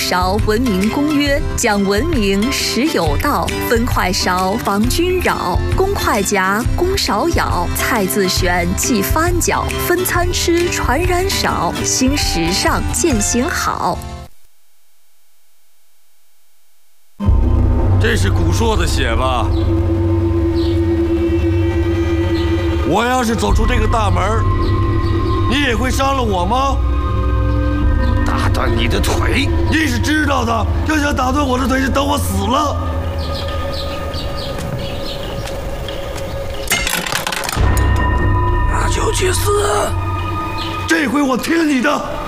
韶文明公约，讲文明实有道，分快勺防君扰，公筷夹公勺舀，菜自选忌翻搅，分餐吃传染少，新时尚践行好。 这是古硕的血吧？我要是走出这个大门，你也会杀了我吗？ 打断你的腿！ 你是知道的，要想打断我的腿，是等我死了。 那就去死！ 这回我听你的。